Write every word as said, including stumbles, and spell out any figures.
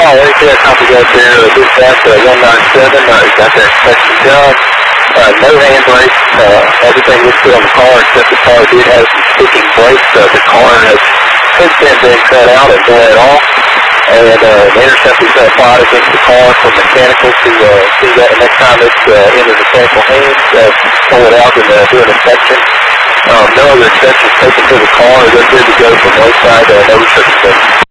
Oh, right there, copy that there. Uh, dispatch uh, one nine seven, uh, got that inspection done. Uh, no handbrake. Uh, everything looks good on the car, except the car did have some sticking brakes. Uh, the car has since then been cut out and bled off. And uh, the interceptor's going to apply against the car for mechanical to uh, see that the next time it's uh, in the mechanical hands, uh, pull it out and uh, do an inspection. Um, no other inspections taken to the car. They're good to go from roadside. Uh, no restrictions.